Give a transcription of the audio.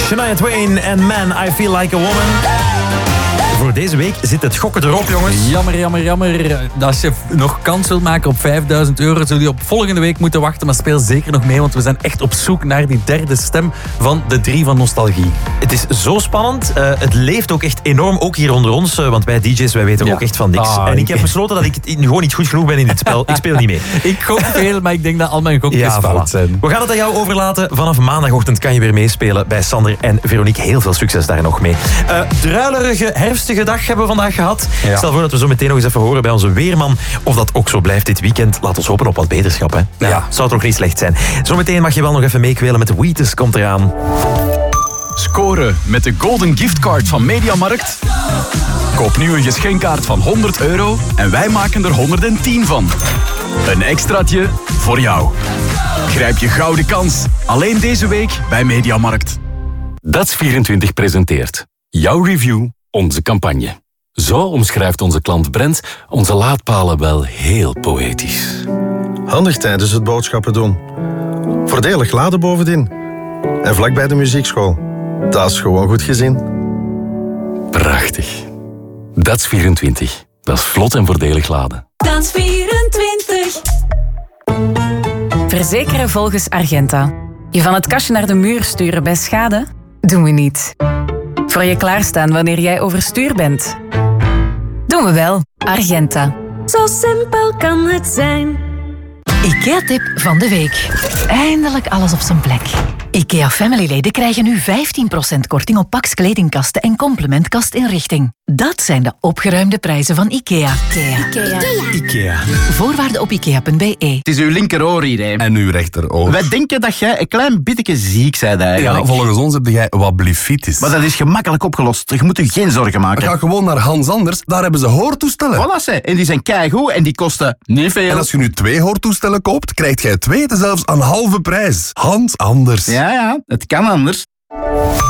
Shania Twain en Man, I Feel Like a Woman. Voor deze week zit het gokken erop, jongens. Jammer. Als je nog kans wilt maken op €5.000, zul je op volgende week moeten wachten. Maar speel zeker nog mee, want we zijn echt op zoek naar die derde stem van de 3 van Nostalgie. Het is zo spannend. Het leeft ook echt enorm, ook hier onder ons. Want wij DJ's, wij weten ook echt van niks. En ik heb besloten dat ik gewoon niet goed genoeg ben in dit spel. Ik speel niet mee. Ik gok veel, maar ik denk dat al mijn gokjes fout zijn. We gaan het aan jou overlaten. Vanaf maandagochtend kan je weer meespelen bij Sander en Veronique. Heel veel succes daar nog mee. Druilerige, herfstige dag hebben we vandaag gehad. Ja. Stel voor dat we zo meteen nog eens even horen bij onze weerman of dat ook zo blijft dit weekend. Laat ons hopen op wat beterschap. Hè? Ja. Zou toch niet slecht zijn. Zometeen mag je wel nog even meekwelen met Wheatus komt eraan. Scoren met de Golden Giftcard van Mediamarkt. Koop nu een geschenkkaart van €100 en wij maken er 110 van. Een extraatje voor jou. Grijp je gouden kans. Alleen deze week bij Mediamarkt. Dats24 presenteert jouw review, onze campagne. Zo omschrijft onze klant Brent onze laadpalen wel heel poëtisch. Handig tijdens het boodschappen doen. Voordelig laden bovendien. En vlakbij de muziekschool. Dat is gewoon goed gezien. Prachtig. Dats24. Dat is vlot en voordelig laden. Dats24. Verzekeren volgens Argenta. Je van het kastje naar de muur sturen bij schade? Doen we niet. Voor je klaarstaan wanneer jij overstuur bent? Doen we wel. Argenta. Zo simpel kan het zijn. IKEA-tip van de week. Eindelijk alles op zijn plek. IKEA Family-leden krijgen nu 15% korting op Pax kledingkasten en complementkastinrichting. Dat zijn de opgeruimde prijzen van IKEA. IKEA. Voorwaarden op ikea.be. Het is uw linkeroor hier, hè. En uw rechteroor. Wij denken dat jij een klein beetje ziek bent eigenlijk. Ja, volgens ons heb jij wat blefitis. Maar dat is gemakkelijk opgelost. Je moet je geen zorgen maken. Ga gewoon naar Hans Anders, daar hebben ze hoortoestellen. Voilà, ze. En die zijn keigoed en die kosten niet veel. En als je nu 2 hoortoestellen koopt, krijgt jij 2 zelfs aan halve prijs. Hans Anders. Ja, het kan anders.